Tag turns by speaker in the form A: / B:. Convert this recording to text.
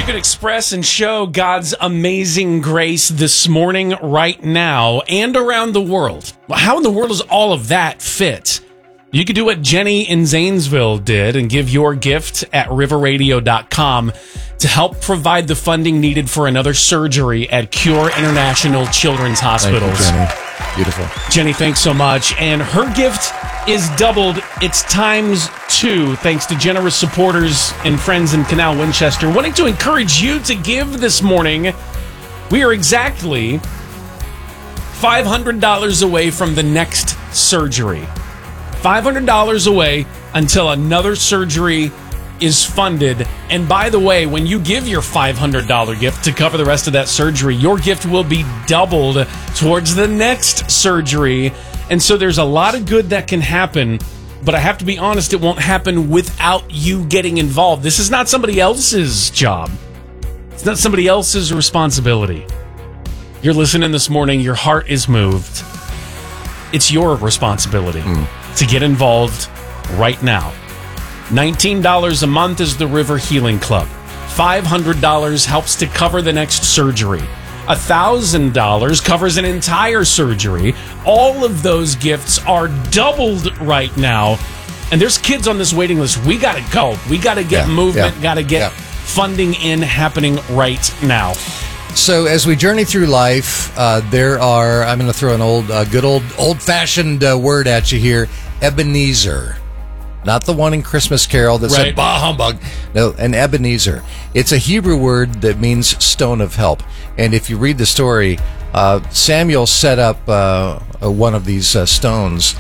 A: could express and show God's amazing grace this morning, right now, and around the world. Well, how in the world does all of that fit? You could do what Jenny in Zanesville did and give your gift at riverradio.com to help provide the funding needed for another surgery at Cure International Children's Hospitals.
B: Thank you, Jenny. Beautiful.
A: Jenny, thanks so much. And her gift is doubled. It's times 2, thanks to generous supporters and friends in Canal Winchester. Wanting to encourage you to give this morning. We are exactly $500 away from the next surgery. $500 away until another surgery is funded. And by the way, when you give your $500 gift to cover the rest of that surgery, your gift will be doubled towards the next surgery. And so there's a lot of good that can happen, but I have to be honest, it won't happen without you getting involved. This is not somebody else's job. It's not somebody else's responsibility. You're listening this morning, your heart is moved. It's your responsibility to get involved right now. $19 a month is the River Healing Club. $500 helps to cover the next surgery. $1,000 covers an entire surgery. All of those gifts are doubled right now. And there's kids on this waiting list. We got to go. We got to get movement, got to get funding in happening right now.
B: So as we journey through life, there are, I'm going to throw an good old-fashioned word at you here, Ebenezer. Not the one in Christmas Carol that said, bah humbug. No, an Ebenezer. It's a Hebrew word that means stone of help. And if you read the story, Samuel set up one of these stones